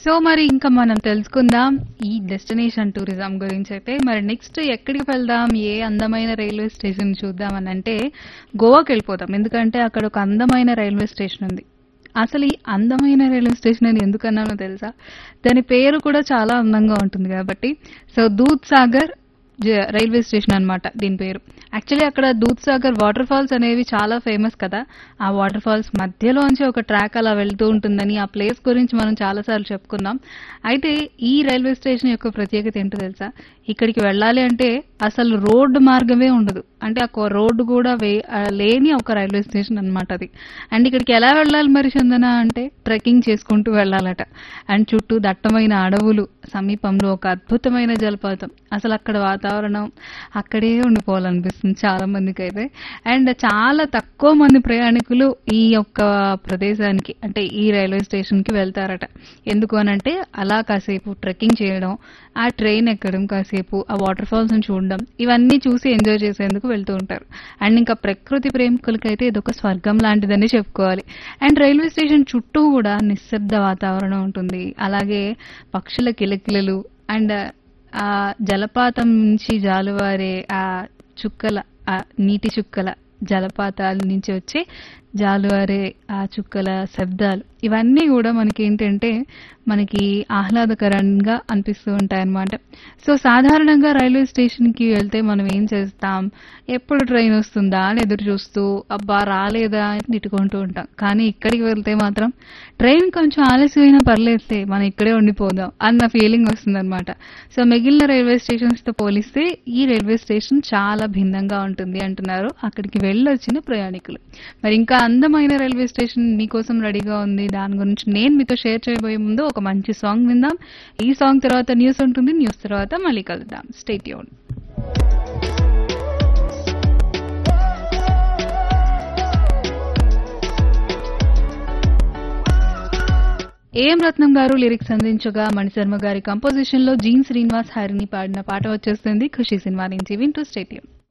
So మరి ఇంకా మనం తెలుసుకుందాం ఈ డెస్టినేషన్ టూరిజం గురించి అయితే. మరి నెక్స్ట్ ఎక్కడికి వెళ్దాం, ఏ అందమైన రైల్వే స్టేషన్ చూద్దాం అని అంటే గోవాకి వెళ్ళిపోదాం. ఎందుకంటే అక్కడ ఒక అందమైన రైల్వే స్టేషన్ ఉంది. అసలు ఈ అందమైన రైల్వే స్టేషన్ అని ఎందుకన్నానో తెలుసా? దాని పేరు కూడా చాలా అందంగా ఉంటుంది కాబట్టి. సో దూద్ సాగర్ రైల్వే స్టేషన్ అన్నమాట దీని పేరు. యాక్చువల్లీ అక్కడ దూద్ సాగర్ వాటర్ ఫాల్స్ అనేవి చాలా ఫేమస్ కదా. ఆ వాటర్ ఫాల్స్ మధ్యలోంచి ఒక ట్రాక్ అలా వెళ్తూ ఉంటుందని ఆ ప్లేస్ గురించి మనం చాలాసార్లు చెప్పుకున్నాం. అయితే ఈ రైల్వే స్టేషన్ యొక్క ప్రత్యేకత ఏంటో తెలుసా? ఇక్కడికి వెళ్ళాలి అంటే అసలు రోడ్డు మార్గమే ఉండదు. అంటే ఆ రోడ్డు కూడా లేని ఒక రైల్వే స్టేషన్ అన్నమాట అది. అండ్ ఇక్కడికి ఎలా వెళ్ళాలి మరి చందన అంటే ట్రెక్కింగ్ చేసుకుంటూ వెళ్ళాలట. అండ్ చుట్టూ దట్టమైన అడవులు, సమీపంలో ఒక అద్భుతమైన జలపాతం. అసలు అక్కడ వాతావరణం అక్కడే ఉండిపోవాలనిపిస్తుంది చాలా మందికి అయితే. అండ్ చాలా తక్కువ మంది ప్రయాణికులు ఈ యొక్క ప్రదేశానికి అంటే ఈ రైల్వే స్టేషన్ కి వెళ్తారట. ఎందుకు అనంటే అలా కాసేపు ట్రెక్కింగ్ చేయడం, ఆ ట్రైన్ ఎక్కడం, కాసేపు ఆ వాటర్ ఫాల్స్ ని చూడడం, ఇవన్నీ చూసి ఎంజాయ్ చేసేందుకు వెళ్తూ ఉంటారు. అండ్ ఇంకా ప్రకృతి ప్రేమికులకైతే ఇదొక స్వర్గం లాంటిదని చెప్పుకోవాలి. అండ్ రైల్వే స్టేషన్ చుట్టూ కూడా నిశ్శబ్ద వాతావరణం ఉంటుంది. అలాగే పక్షుల కిలకిలలు అండ్ ఆ జలపాతం నుంచి జాలువారే ఆ చుక్కల ఆ నీటి చుక్కల జలపాతాల నుంచి వచ్చే జాలువారే ఆ చుక్కల శబ్దాలు, ఇవన్నీ కూడా మనకి ఏంటంటే మనకి ఆహ్లాదకరంగా అనిపిస్తూ ఉంటాయి అన్నమాట. సో సాధారణంగా రైల్వే స్టేషన్ కి వెళ్తే మనం ఏం చేస్తాం, ఎప్పుడు ట్రైన్ వస్తుందా అని ఎదురు చూస్తూ అబ్బా రాలేదా అని తిట్టుకుంటూ ఉంటాం. కానీ ఇక్కడికి వెళ్తే మాత్రం ట్రైన్ కొంచెం ఆలస్యమైనా పర్లేదులే మనం ఇక్కడే ఉండిపోదాం అన్న ఫీలింగ్ వస్తుందన్నమాట. సో మిగిలిన రైల్వే స్టేషన్స్ తో పోలిస్తే ఈ రైల్వే స్టేషన్ చాలా భిన్నంగా ఉంటుంది అంటున్నారు అక్కడికి వెళ్ళొచ్చిన ప్రయాణికులు. మరి ఇంకా అందమైన రైల్వే స్టేషన్ మీకోసం రెడీగా ఉంది. దాని గురించి నేను మీతో షేర్ చేయబోయే ముందు ఒక మంచి సాంగ్ విందాం. ఈ సాంగ్ తర్వాత న్యూస్ ఉంటుంది. న్యూస్ తర్వాత మళ్ళీ కలుద్దాం. Stay tune. ఏఎం రత్నం గారు లిరిక్స్ అందించగా మణిశర్మ గారి కంపోజిషన్ లో జీన్ శ్రీనివాస్ హరిని పాడిన పాట వచ్చేస్తుంది ఖుషి సినిమా నుంచి. వింటూ స్టే ట్యూన్.